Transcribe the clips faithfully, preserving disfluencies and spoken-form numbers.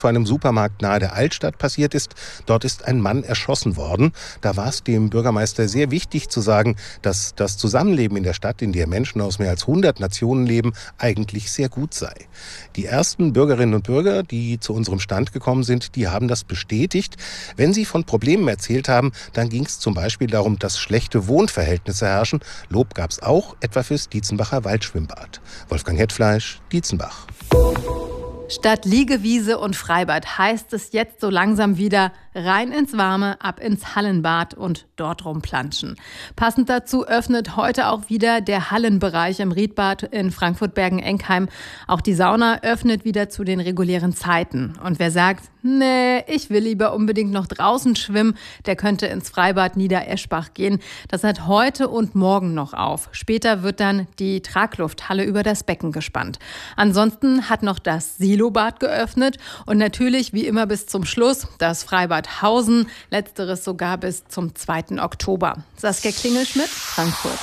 vor einem Supermarkt nahe der Altstadt passiert ist. Dort ist ein Mann erschossen worden. Da war es dem Bürgermeister sehr wichtig zu sagen, dass das Zusammenleben in der Stadt, in der Menschen aus mehr als hundert Nationen leben, eigentlich sehr gut sei. Die ersten Bürgerinnen und Bürger, die zu unserem Stand gekommen sind, die haben das bestätigt. Wenn sie von Problemen erzählt haben, dann ging es zum Beispiel darum, dass schlechte Wohnverhältnisse herrschen. Lob gab es auch, etwa fürs Dietzenbacher Waldschwimmbad. Wolfgang Hetfleisch, Dietzenbach. Statt Liegewiese und Freibad heißt es jetzt so langsam wieder rein ins Warme, ab ins Hallenbad und dort rumplanschen. Passend dazu öffnet heute auch wieder der Hallenbereich im Riedbad in Frankfurt-Bergen-Enkheim. Auch die Sauna öffnet wieder zu den regulären Zeiten. Und wer sagt, nee, ich will lieber unbedingt noch draußen schwimmen, der könnte ins Freibad Niedereschbach gehen. Das hat heute und morgen noch auf. Später wird dann die Traglufthalle über das Becken gespannt. Ansonsten hat noch das Silobad geöffnet und natürlich wie immer bis zum Schluss das Freibad Hausen, letzteres sogar bis zum zweiten Oktober. Saskia Klingelschmidt, Frankfurt.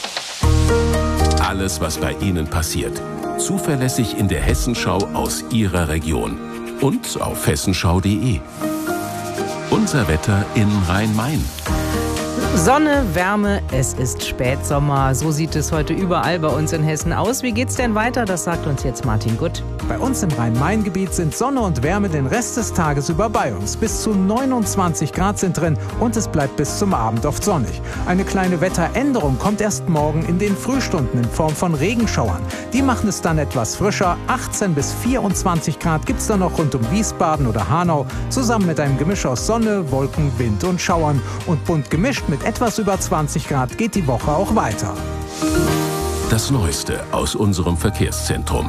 Alles, was bei Ihnen passiert, zuverlässig in der Hessenschau aus Ihrer Region und auf hessenschau punkt de. Unser Wetter in Rhein-Main. Sonne, Wärme, es ist Spätsommer. So sieht es heute überall bei uns in Hessen aus. Wie geht's denn weiter? Das sagt uns jetzt Martin Gutt. Bei uns im Rhein-Main-Gebiet sind Sonne und Wärme den Rest des Tages über bei uns. Bis zu neunundzwanzig Grad sind drin und es bleibt bis zum Abend oft sonnig. Eine kleine Wetteränderung kommt erst morgen in den Frühstunden in Form von Regenschauern. Die machen es dann etwas frischer. achtzehn bis vierundzwanzig Grad gibt's dann noch rund um Wiesbaden oder Hanau. Zusammen mit einem Gemisch aus Sonne, Wolken, Wind und Schauern. Und bunt gemischt mit etwas über zwanzig Grad geht die Woche auch weiter. Das Neueste aus unserem Verkehrszentrum.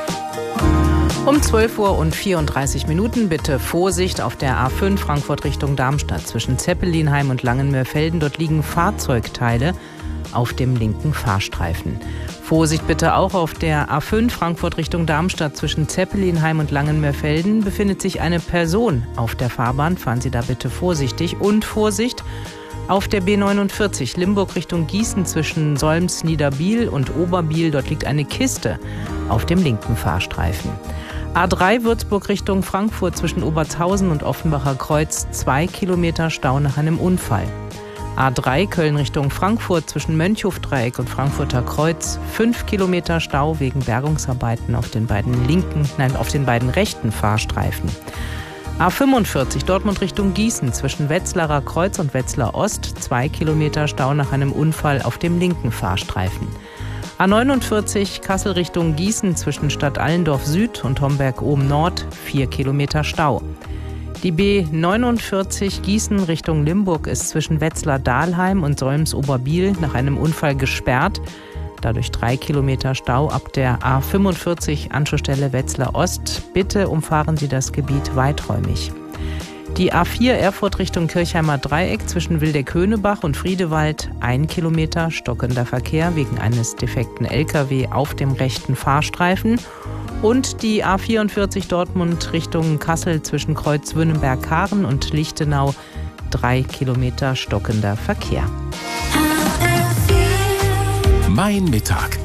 Um zwölf Uhr und vierunddreißig Minuten bitte Vorsicht auf der A fünf Frankfurt Richtung Darmstadt zwischen Zeppelinheim und Langenmörfelden. Dort liegen Fahrzeugteile auf dem linken Fahrstreifen. Vorsicht bitte auch auf der A fünf Frankfurt Richtung Darmstadt zwischen Zeppelinheim und Langenmörfelden. Befindet sich eine Person auf der Fahrbahn. Fahren Sie da bitte vorsichtig. Und Vorsicht auf der B neunundvierzig Limburg Richtung Gießen zwischen Solms-Niederbiel und Oberbiel. Dort liegt eine Kiste auf dem linken Fahrstreifen. A drei Würzburg Richtung Frankfurt zwischen Obertshausen und Offenbacher Kreuz. Zwei Kilometer Stau nach einem Unfall. A drei Köln Richtung Frankfurt zwischen Mönchhofdreieck und Frankfurter Kreuz. Fünf Kilometer Stau wegen Bergungsarbeiten auf den beiden linken, nein, auf den beiden rechten Fahrstreifen. A fünfundvierzig Dortmund Richtung Gießen zwischen Wetzlarer Kreuz und Wetzlar Ost. Zwei Kilometer Stau nach einem Unfall auf dem linken Fahrstreifen. A neunundvierzig Kassel Richtung Gießen zwischen Stadt Allendorf Süd und Homberg-Ohm Nord. Vier Kilometer Stau. Die B neunundvierzig Gießen Richtung Limburg ist zwischen Wetzlar-Dahlheim und Solms-Oberbiel nach einem Unfall gesperrt. Dadurch drei Kilometer Stau ab der A fünfundvierzig Anschlussstelle Wetzlar Ost. Bitte umfahren Sie das Gebiet weiträumig. Die A vier Erfurt Richtung Kirchheimer Dreieck zwischen Wildeck-Höhnebach und Friedewald. Ein Kilometer stockender Verkehr wegen eines defekten L K W auf dem rechten Fahrstreifen. Und die A vierundvierzig Dortmund Richtung Kassel zwischen Kreuz-Wünnenberg-Haaren und Lichtenau. Drei Kilometer stockender Verkehr. Mein Mittag.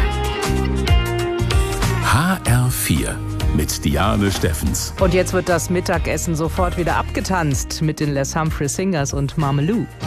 H R vier mit Diane Steffens. Und jetzt wird das Mittagessen sofort wieder abgetanzt mit den Les Humphrey Singers und Mamelou.